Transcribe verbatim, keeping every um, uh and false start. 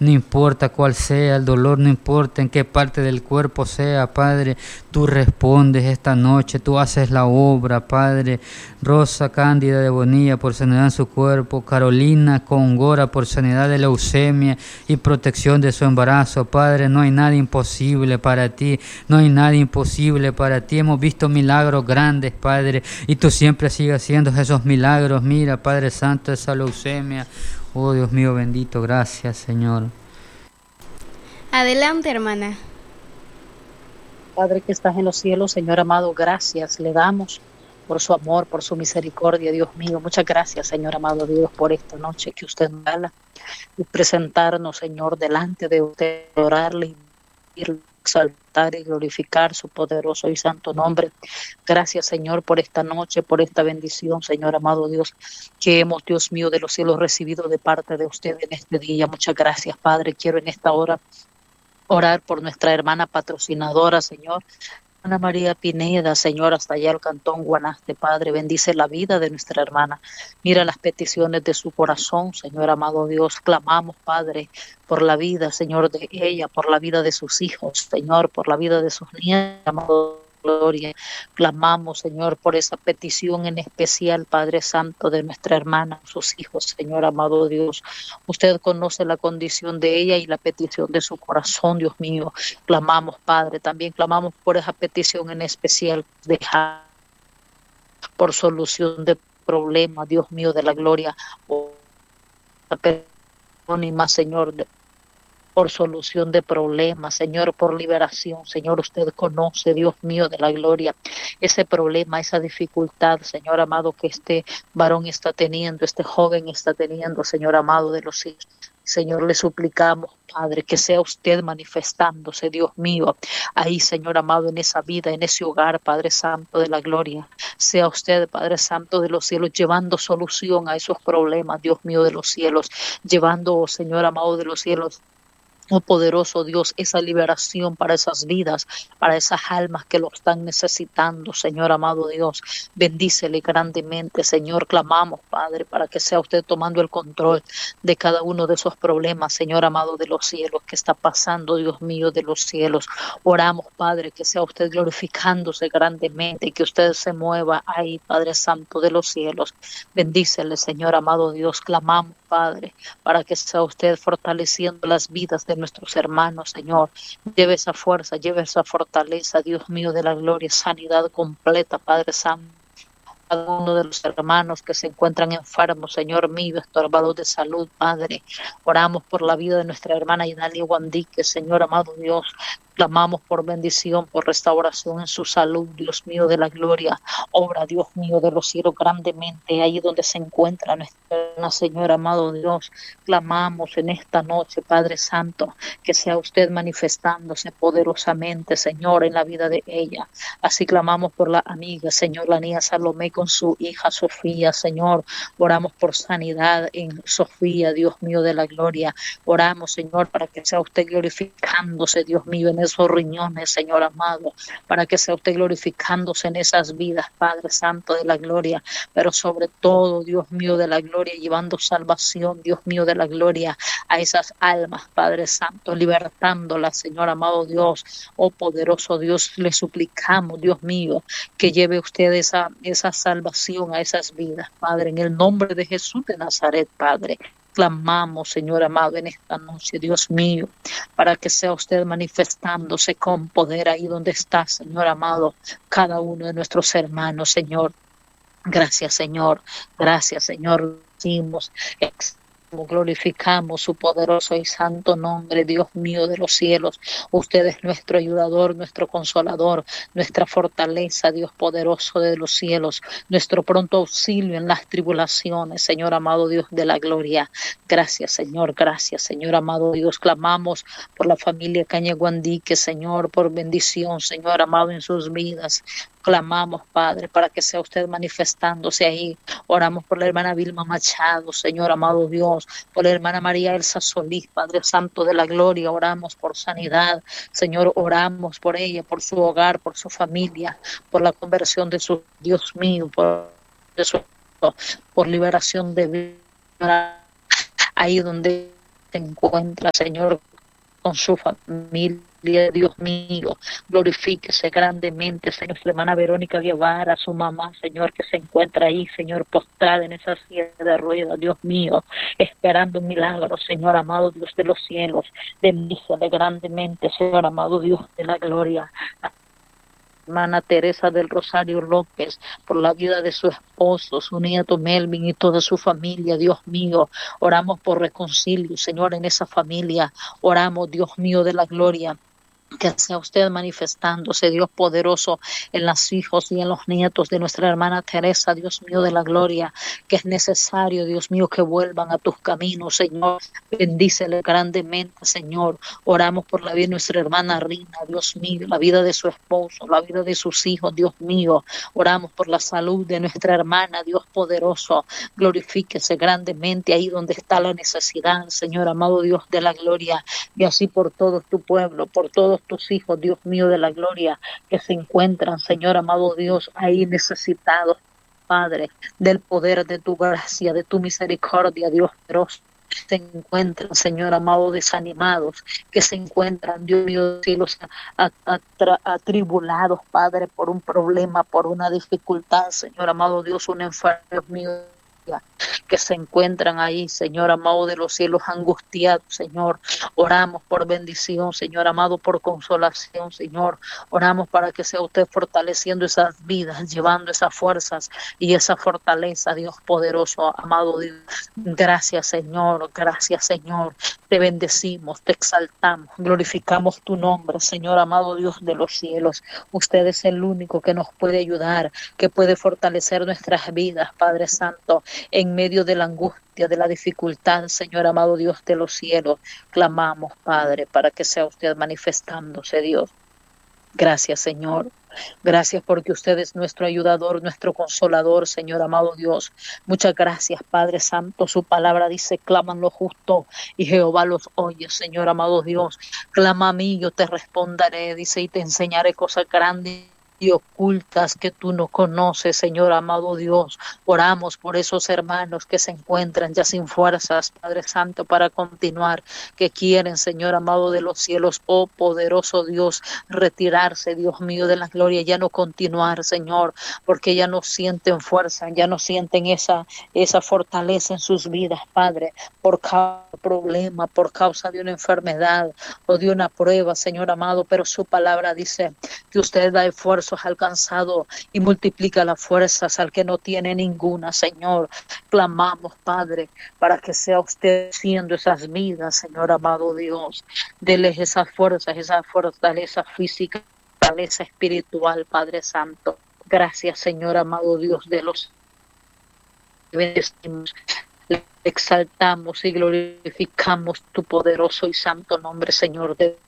no importa cuál sea el dolor, no importa en qué parte del cuerpo sea, Padre, tú respondes esta noche, tú haces la obra, Padre. Rosa Cándida de Bonilla por sanidad en su cuerpo, Carolina Congora por sanidad de leucemia y protección de su embarazo, Padre, no hay nada imposible para ti, no hay nada imposible para ti, hemos visto milagros grandes, Padre, y tú siempre sigues haciendo esos milagros. Mira, Padre Santo, esa leucemia, oh Dios mío bendito, gracias, Señor. Adelante, hermana. Padre que estás en los cielos, Señor amado, gracias le damos por su amor, por su misericordia, Dios mío. Muchas gracias, Señor amado Dios, por esta noche que usted nos da y presentarnos, Señor, delante de usted, orarle y exaltar y glorificar su poderoso y santo nombre. Gracias, Señor, por esta noche, por esta bendición, Señor amado Dios, que hemos, Dios mío, de los cielos recibido de parte de usted en este día. Muchas gracias, Padre. Quiero en esta hora orar por nuestra hermana patrocinadora, Señor, Ana María Pineda, Señor, hasta allá al Cantón Guanaste, Padre, bendice la vida de nuestra hermana. Mira las peticiones de su corazón, Señor amado Dios. Clamamos, Padre, por la vida, Señor, de ella, por la vida de sus hijos, Señor, por la vida de sus nietos, amado Gloria. Clamamos, Señor, por esa petición en especial, Padre Santo, de nuestra hermana, sus hijos, Señor amado Dios. Usted conoce la condición de ella y la petición de su corazón, Dios mío. Clamamos, Padre, también clamamos por esa petición en especial, dejar por solución de problemas, Dios mío, de la gloria. Y más, Señor, de por solución de problemas, Señor, por liberación. Señor, usted conoce, Dios mío, de la gloria, ese problema, esa dificultad, Señor amado, que este varón está teniendo, este joven está teniendo, Señor amado de los hijos. Señor, le suplicamos, Padre, que sea usted manifestándose, Dios mío, ahí, Señor amado, en esa vida, en ese hogar, Padre Santo de la gloria. Sea usted, Padre Santo de los cielos, llevando solución a esos problemas, Dios mío de los cielos, llevando, Señor amado de los cielos, oh poderoso Dios, esa liberación para esas vidas, para esas almas que lo están necesitando, Señor amado Dios. Bendícele grandemente, Señor. Clamamos, Padre, para que sea usted tomando el control de cada uno de esos problemas, Señor amado de los cielos, que está pasando, Dios mío, de los cielos. Oramos, Padre, que sea usted glorificándose grandemente y que usted se mueva ahí, Padre Santo de los cielos. Bendícele, Señor amado Dios. Clamamos, Padre, para que sea usted fortaleciendo las vidas de nuestros hermanos, Señor. Lleve esa fuerza, lleve esa fortaleza, Dios mío de la gloria, sanidad completa, Padre Santo. Cada uno de los hermanos que se encuentran enfermos, Señor mío, estorbados de salud, Padre. Oramos por la vida de nuestra hermana Idalia Guandique, Señor amado Dios. Clamamos por bendición, por restauración en su salud, Dios mío de la gloria. Obra, Dios mío de los cielos, grandemente ahí donde se encuentra nuestra Señor amado Dios. Clamamos en esta noche, Padre Santo, que sea usted manifestándose poderosamente, Señor, en la vida de ella. Así clamamos por la amiga, Señor, la niña Salomé con su hija Sofía, Señor. Oramos por sanidad en Sofía, Dios mío de la gloria. Oramos, Señor, para que sea usted glorificándose, Dios mío, en esos riñones, Señor amado, para que sea usted glorificándose en esas vidas, Padre Santo de la gloria, pero sobre todo, Dios mío de la gloria, llevando salvación, Dios mío de la gloria, a esas almas, Padre Santo, libertándolas, Señor amado Dios. Oh poderoso Dios, le suplicamos, Dios mío, que lleve usted esa, esa salvación a esas vidas, Padre, en el nombre de Jesús de Nazaret, Padre. Clamamos, Señor amado, en esta noche, Dios mío, para que sea usted manifestándose con poder ahí donde está, Señor amado, cada uno de nuestros hermanos, Señor. Gracias, Señor. Gracias, Señor. Decimos, glorificamos su poderoso y santo nombre, Dios mío de los cielos. Usted es nuestro ayudador, nuestro consolador, nuestra fortaleza, Dios poderoso de los cielos, nuestro pronto auxilio en las tribulaciones, Señor amado Dios de la gloria. Gracias, Señor, gracias, Señor amado Dios. Clamamos por la familia Cañaguandique, Señor, por bendición, Señor amado, en sus vidas. Clamamos, Padre, para que sea usted manifestándose ahí. Oramos por la hermana Vilma Machado, Señor amado Dios, por la hermana María Elsa Solís, Padre Santo de la gloria. Oramos por sanidad, Señor, oramos por ella, por su hogar, por su familia, por la conversión de su Dios mío, por, de su, por liberación de vida, ahí donde se encuentra, Señor, con su familia, Dios mío, glorifíquese grandemente, Señor, su hermana Verónica Guevara, su mamá, Señor, que se encuentra ahí, Señor, postrada en esa silla de ruedas, Dios mío, esperando un milagro, Señor, amado Dios de los cielos, bendícele grandemente, Señor, amado Dios de la gloria. Hermana Teresa del Rosario López, por la vida de su esposo, su nieto Melvin y toda su familia, Dios mío, oramos por reconcilio, Señor, en esa familia, oramos, Dios mío de la gloria, que sea usted manifestándose, Dios poderoso, en los hijos y en los nietos de nuestra hermana Teresa, Dios mío de la gloria, que es necesario, Dios mío, que vuelvan a tus caminos, Señor. Bendícele grandemente, Señor. Oramos por la vida de nuestra hermana Rina, Dios mío, la vida de su esposo, la vida de sus hijos, Dios mío. Oramos por la salud de nuestra hermana, Dios poderoso. Glorifíquese grandemente ahí donde está la necesidad, Señor, amado Dios de la gloria, y así por todo tu pueblo, por todos tus hijos, Dios mío de la gloria, que se encuentran, Señor, amado Dios, ahí necesitados, Padre, del poder de tu gracia, de tu misericordia, Dios poderoso. Se encuentran, Señor amado, desanimados, que se encuentran, Dios mío, cielos atribulados, Padre, por un problema, por una dificultad, Señor amado Dios, un enfermo, Dios mío, que se encuentran ahí, Señor amado de los cielos, angustiados, Señor. Oramos por bendición, Señor amado, por consolación, Señor. Oramos para que sea usted fortaleciendo esas vidas, llevando esas fuerzas y esa fortaleza, Dios poderoso, amado Dios. Gracias, Señor, gracias, Señor. Te bendecimos, te exaltamos, glorificamos tu nombre, Señor amado Dios de los cielos. Usted es el único que nos puede ayudar, que puede fortalecer nuestras vidas, Padre Santo, en medio de la angustia, de la dificultad, Señor amado Dios de los cielos. Clamamos, Padre, para que sea usted manifestándose, Dios. Gracias, Señor. Gracias porque usted es nuestro ayudador, nuestro consolador, Señor amado Dios. Muchas gracias, Padre Santo. Su palabra dice, claman los justos y Jehová los oye, Señor amado Dios. Clama a mí, yo te responderé, dice, y te enseñaré cosas grandes y ocultas que tú no conoces, Señor amado Dios. Oramos por esos hermanos que se encuentran ya sin fuerzas, Padre Santo, para continuar, que quieren, Señor amado de los cielos, oh poderoso Dios, retirarse, Dios mío de la gloria, ya no continuar, Señor, porque ya no sienten fuerza, ya no sienten esa, esa fortaleza en sus vidas, Padre, por causa de un problema, por causa de una enfermedad o de una prueba, Señor amado, pero su palabra dice que usted da esfuerzo alcanzado y multiplica las fuerzas al que no tiene ninguna, Señor. Clamamos, Padre, para que sea usted haciendo esas vidas, Señor amado Dios. Deles esas fuerzas, esa fortaleza física, fortaleza espiritual, Padre Santo. Gracias, Señor amado Dios de los bendecimos. Le exaltamos y glorificamos tu poderoso y santo nombre, Señor de